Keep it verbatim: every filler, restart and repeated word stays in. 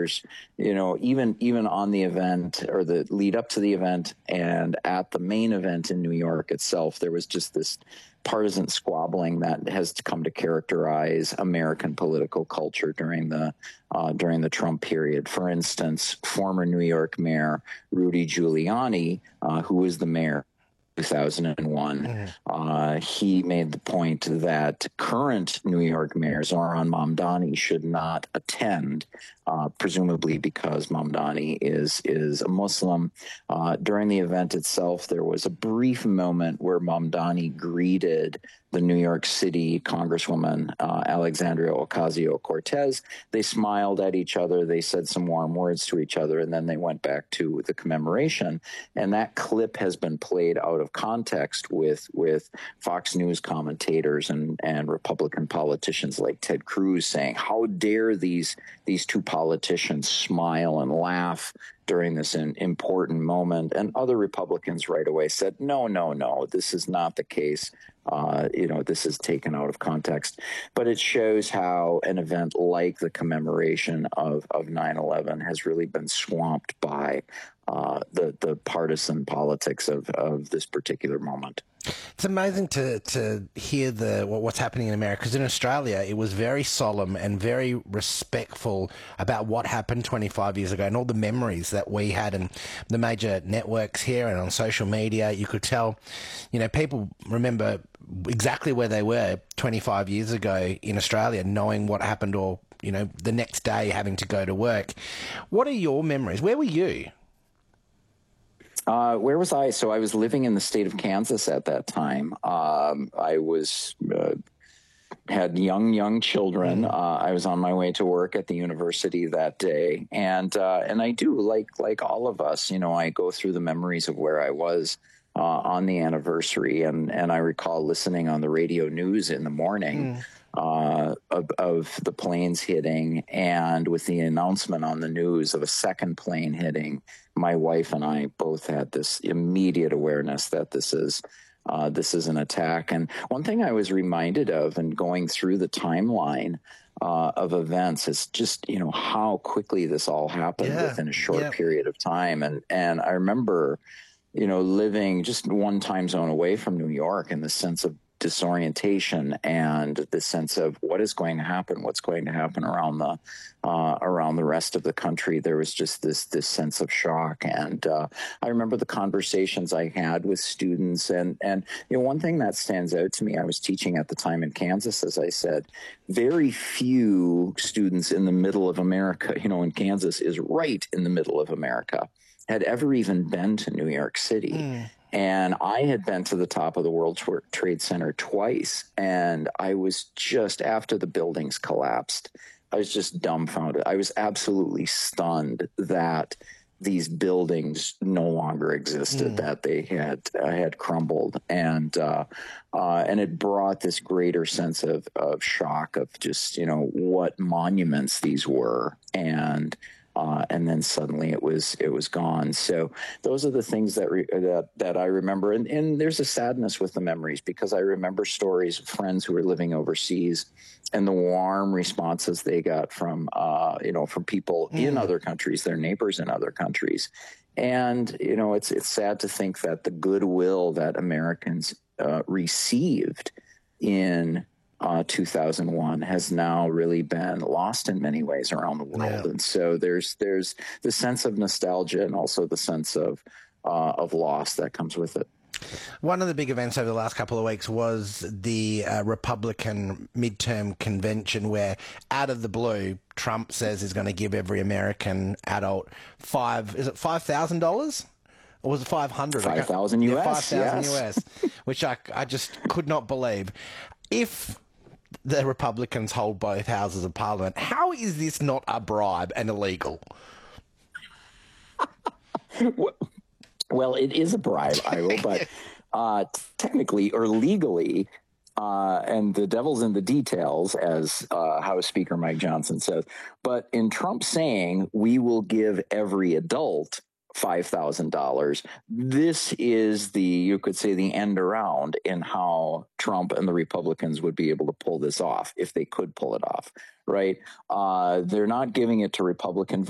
there's, you know, even even on the event or the lead up to the event and at the main event in New York itself, there was just this partisan squabbling that has come to characterize American political culture during the uh, during the Trump period. For instance, former New York Mayor Rudy Giuliani, uh, who was the mayor two thousand one, mm. uh, he made the point that current New York Mayor Zohran Mamdani should not attend, uh, presumably because Mamdani is is a Muslim. Uh, during the event itself, there was a brief moment where Mamdani greeted the New York City Congresswoman, uh, Alexandria Ocasio-Cortez. They smiled at each other. They said some warm words to each other, and then they went back to the commemoration. And that clip has been played out of context with, with Fox News commentators and, and Republican politicians like Ted Cruz saying, how dare these, these two politicians smile and laugh during this important moment. And other Republicans right away said, no, no, no, this is not the case. Uh, you know, this is taken out of context. But it shows how an event like the commemoration of, of nine eleven has really been swamped by uh, the, the partisan politics of, of this particular moment. It's amazing to, to hear the what's happening in America, because in Australia it was very solemn and very respectful about what happened twenty-five years ago and all the memories that we had, and the major networks here and on social media. You could tell, you know, people remember exactly where they were twenty-five years ago in Australia, knowing what happened, or, you know, the next day having to go to work. What are your memories? Where were you? Uh, where was I? So I was living in the state of Kansas at that time. Um, I was uh, had young, young children. Uh, I was on my way to work at the university that day, and uh, and I do like like all of us. You know, I go through the memories of where I was uh, on the anniversary, and and I recall listening on the radio news in the morning. Mm. Uh, of, of the planes hitting, and with the announcement on the news of a second plane hitting, my wife and I both had this immediate awareness that this is uh, this is an attack. And one thing I was reminded of, and going through the timeline uh, of events, is just, you know, how quickly this all happened yeah. within a short yeah. period of time. And and I remember, you know, living just one time zone away from New York, in the sense of disorientation and the sense of what is going to happen, what's going to happen around the uh, around the rest of the country. There was just this this sense of shock, and uh, I remember the conversations I had with students. And and you know, one thing that stands out to me, I was teaching at the time in Kansas, as I said. Very few students in the middle of America, you know, in Kansas is right in the middle of America, had ever even been to New York City. Mm. And I had been to the top of the World Trade Center twice, and I was just, after the buildings collapsed, I was just dumbfounded. I was absolutely stunned that these buildings no longer existed, mm. that they had uh, had crumbled, and uh, uh, and it brought this greater sense of of shock of just, you know, what monuments these were, and. Uh, and then suddenly it was it was gone. So those are the things that re- that that I remember. And, and there's a sadness with the memories, because I remember stories of friends who were living overseas, and the warm responses they got from uh, you know from people mm. in other countries, their neighbors in other countries. And you know, it's it's sad to think that the goodwill that Americans uh, received in Uh, two thousand one has now really been lost in many ways around the world. Yeah. And so there's there's the sense of nostalgia, and also the sense of uh, of loss that comes with it. One of the big events over the last couple of weeks was the uh, Republican midterm convention, where out of the blue, Trump says he's going to give every American adult five, is it five thousand dollars? Or was it five hundred? five thousand U S. Yeah, five thousand yes. U S, which I, I just could not believe. If the Republicans hold both houses of Parliament, how is this not a bribe and illegal? Well, it is a bribe, Iro, but uh, technically or legally, uh, and the devil's in the details, as uh, House Speaker Mike Johnson says, but in Trump saying we will give every adult five thousand dollars. This is the, you could say, the end around in how Trump and the Republicans would be able to pull this off, if they could pull it off, right? Uh, they're not giving it to Republican